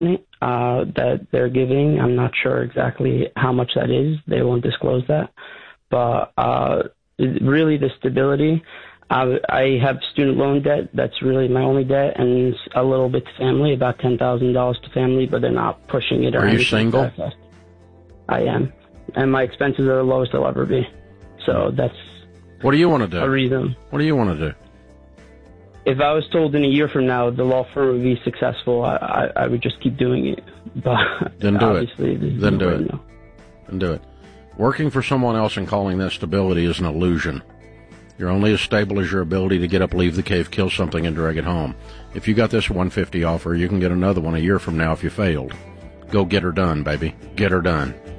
that they're giving. I'm not sure exactly how much that is. They won't disclose that. But really the stability, I have student loan debt. That's really my only debt, and a little bit to family, about $10,000 to family, but they're not pushing it. Or Are you single? I am. And my expenses are the lowest they'll ever be. So that's what do you want to do? A reason. What do you want to do? If I was told in a year from now the law firm would be successful, I would just keep doing it. But then do it. Then do it. Then do it. Working for someone else and calling that stability is an illusion. You're only as stable as your ability to get up, leave the cave, kill something, and drag it home. If you got this 150 offer, you can get another one a year from now if you failed. Go get her done, baby. Get her done.